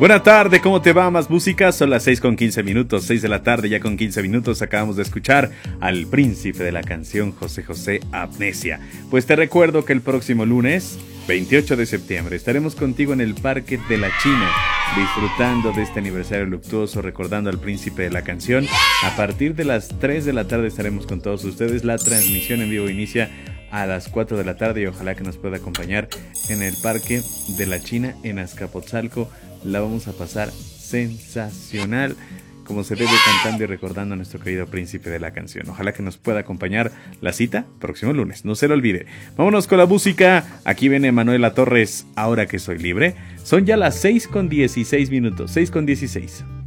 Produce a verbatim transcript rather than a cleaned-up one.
Buena tarde, ¿cómo te va? Más música, son las seis con quince minutos, seis de la tarde ya con quince minutos. Acabamos de escuchar al príncipe de la canción, José José, Amnesia. Pues te recuerdo que el próximo lunes, veintiocho de septiembre, estaremos contigo en el Parque de la China, disfrutando de este aniversario luctuoso, recordando al príncipe de la canción. A partir de las tres de la tarde estaremos con todos ustedes. La transmisión en vivo inicia a las cuatro de la tarde y ojalá que nos pueda acompañar en el Parque de la China en Azcapotzalco. La vamos a pasar sensacional, como se debe, cantando y recordando a nuestro querido príncipe de la canción. Ojalá que nos pueda acompañar. La cita, próximo lunes, no se lo olvide. Vámonos con la música. Aquí viene Manuela Torres, Ahora que soy libre. Son ya las seis con dieciséis minutos, seis con dieciséis.